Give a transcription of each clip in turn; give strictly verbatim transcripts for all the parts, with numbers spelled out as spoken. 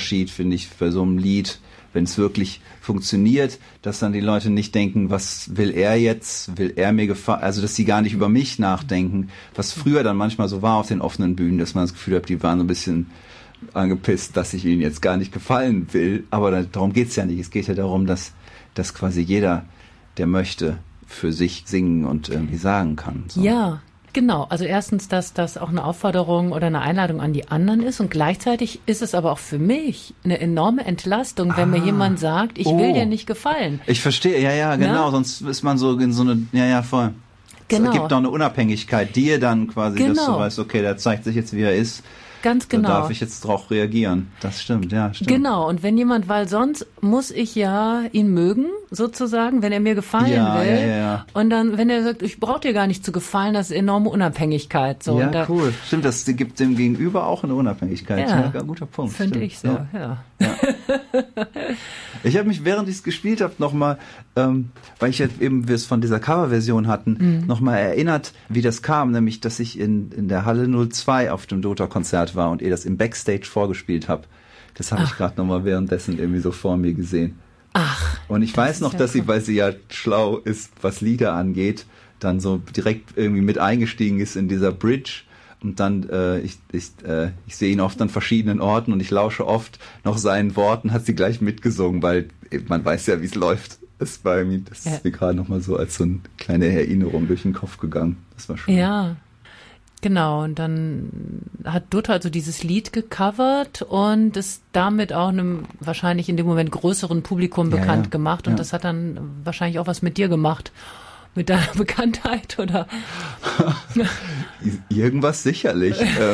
Unterschied, finde ich, bei so einem Lied, wenn es wirklich funktioniert, dass dann die Leute nicht denken, was will er jetzt, will er mir gefallen, also dass sie gar nicht über mich nachdenken, was früher dann manchmal so war auf den offenen Bühnen, dass man das Gefühl hat, die waren so ein bisschen angepisst, dass ich ihnen jetzt gar nicht gefallen will, aber da, darum geht's ja nicht, es geht ja darum, dass, dass quasi jeder, der möchte, für sich singen und irgendwie sagen kann. So. Ja, genau. Also erstens, dass das auch eine Aufforderung oder eine Einladung an die anderen ist und gleichzeitig ist es aber auch für mich eine enorme Entlastung, wenn ah, mir jemand sagt, ich oh, will dir nicht gefallen. Ich verstehe, ja, ja, genau, ja? Sonst ist man so in so eine, ja, ja, voll. Genau. Es gibt auch eine Unabhängigkeit dir dann quasi, genau. dass du weißt, okay, der zeigt sich jetzt, wie er ist. Ganz genau. Da darf ich jetzt drauf reagieren. Das stimmt, ja, stimmt. Genau, und wenn jemand, weil sonst muss ich ja ihn mögen, sozusagen, wenn er mir gefallen ja, will. Ja, ja, ja. Und dann, wenn er sagt, ich brauche dir gar nicht zu gefallen, das ist enorme Unabhängigkeit. So. Ja, und da, cool. Stimmt, das gibt dem Gegenüber auch eine Unabhängigkeit. Ja, ja, guter Punkt. Finde ich so, ja. ja. ja. Ich habe mich, während ich es gespielt habe, nochmal, ähm, weil ich jetzt eben, wir es von dieser Coverversion hatten, mhm. nochmal erinnert, wie das kam, nämlich, dass ich in, in der Halle null zwei auf dem Dota-Konzert war und ihr das im Backstage vorgespielt habt. Das habe ich gerade nochmal währenddessen irgendwie so vor mir gesehen. Ach. Und ich weiß noch, ja dass cool. sie, weil sie ja schlau ist, was Lieder angeht, dann so direkt irgendwie mit eingestiegen ist in dieser Bridge. Und dann, äh, ich, ich, äh, ich sehe ihn oft an verschiedenen Orten und ich lausche oft noch seinen Worten, hat sie gleich mitgesungen, weil man weiß ja, wie es läuft. Das war irgendwie, das ja. ist mir gerade nochmal so als so eine kleine Erinnerung durch den Kopf gegangen. Das war schön. Ja, genau. Und dann hat Dota also dieses Lied gecovert und ist damit auch einem wahrscheinlich in dem Moment größeren Publikum ja, bekannt ja. gemacht. Und ja. das hat dann wahrscheinlich auch was mit dir gemacht. Mit deiner Bekanntheit, oder? Irgendwas sicherlich.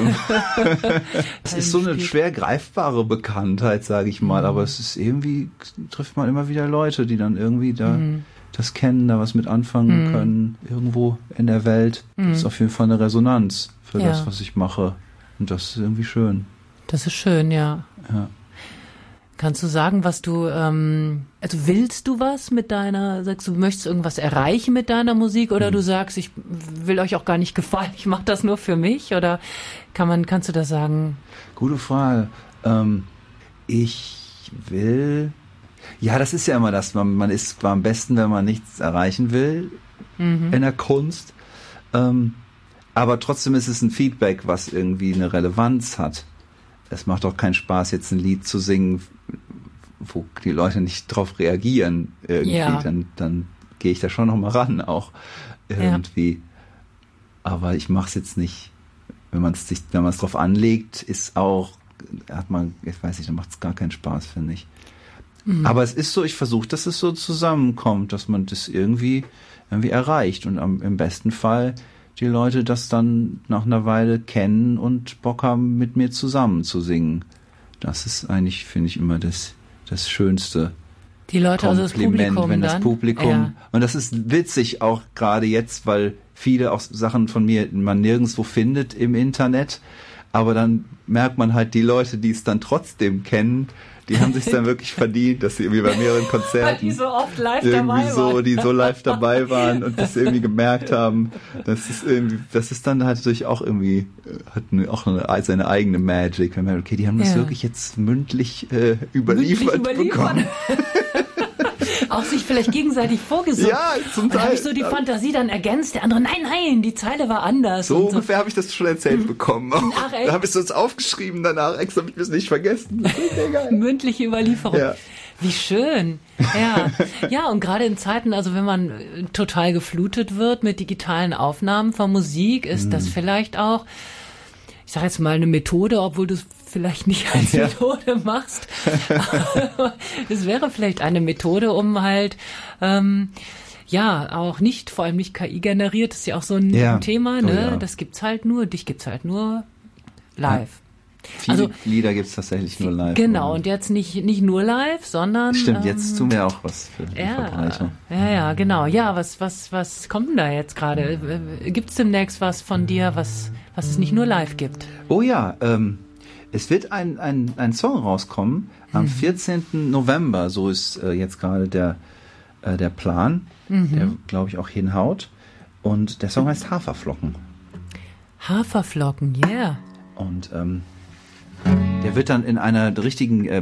Es ist so eine schwer greifbare Bekanntheit, sage ich mal, mhm. aber es ist irgendwie, trifft man immer wieder Leute, die dann irgendwie da mhm. das kennen, da was mit anfangen mhm. können, irgendwo in der Welt. Mhm. Das ist auf jeden Fall eine Resonanz für ja. das, was ich mache. Und das ist irgendwie schön. Das ist schön, ja. Ja. Kannst du sagen, was du, ähm, also willst du was mit deiner, sagst du, möchtest irgendwas erreichen mit deiner Musik oder mhm. du sagst, ich will euch auch gar nicht gefallen, ich mache das nur für mich oder kann man, kannst du das sagen? Gute Frage. Ähm, ich will, ja, das ist ja immer das, man, man ist zwar am besten, wenn man nichts erreichen will mhm. in der Kunst, ähm, aber trotzdem ist es ein Feedback, was irgendwie eine Relevanz hat. Es macht auch keinen Spaß, jetzt ein Lied zu singen, wo die Leute nicht drauf reagieren irgendwie. Ja. Dann, dann gehe ich da schon noch mal ran auch irgendwie. Ja. Aber ich mache es jetzt nicht. Wenn man es sich, wenn man es drauf anlegt, ist auch, hat man, ich weiß nicht, dann macht es gar keinen Spaß, finde ich. Mhm. Aber es ist so, ich versuche, dass es so zusammenkommt, dass man das irgendwie, irgendwie erreicht und am, im besten Fall die Leute das dann nach einer Weile kennen und Bock haben, mit mir zusammen zu singen. Das ist eigentlich, finde ich, immer das, das Schönste. Die Leute, also das Publikum wenn das dann? Publikum, ja. Und das ist witzig auch gerade jetzt, weil viele auch Sachen von mir man nirgendwo findet im Internet, aber dann merkt man halt, die Leute, die es dann trotzdem kennen, die haben sich dann wirklich verdient, dass sie irgendwie bei mehreren Konzerten weil die so oft live irgendwie dabei so, waren. die so live dabei waren und das irgendwie gemerkt haben, das ist irgendwie, das ist dann halt natürlich auch irgendwie, hat eine, auch eine, seine eigene Magic, wenn man, okay, die haben das ja. wirklich jetzt mündlich äh, überliefert, mündlich überliefert bekommen. Auch sich vielleicht gegenseitig vorgesungen. Ja, zum Teil. Und habe ich so die Fantasie dann ergänzt, der andere, nein, nein, die Zeile war anders. So, so. ungefähr habe ich das schon erzählt bekommen. Ach, echt? Da habe ich es uns aufgeschrieben danach, extra, damit wir es nicht vergessen. Mündliche Überlieferung. Ja. Wie schön. Ja. Ja, und gerade in Zeiten, also wenn man total geflutet wird mit digitalen Aufnahmen von Musik, ist mhm. das vielleicht auch, ich sage jetzt mal, eine Methode, obwohl du es vielleicht nicht als ja. Methode machst. Es wäre vielleicht eine Methode, um halt ähm, ja auch nicht, vor allem nicht K I generiert, ist ja auch so ein ja. Thema, ne? Oh, ja. Das gibt's halt nur, dich gibt's halt nur live. Ja. Viele also, Lieder gibt's tatsächlich nur live. Genau, oder? Und jetzt nicht nicht nur live, sondern stimmt, ähm, jetzt tun wir auch was für die ja, Verbreitung. Ja, ja, genau. Ja, was was was kommt denn da jetzt gerade? Gibt's demnächst was von dir, was was es nicht nur live gibt? Oh ja, ähm es wird ein, ein, ein Song rauskommen am vierzehnten November, so ist äh, jetzt gerade der, äh, der Plan, mhm. der, glaube ich, auch hinhaut. Und der Song heißt Haferflocken. Haferflocken, yeah. Und ähm, der wird dann in einer richtigen äh,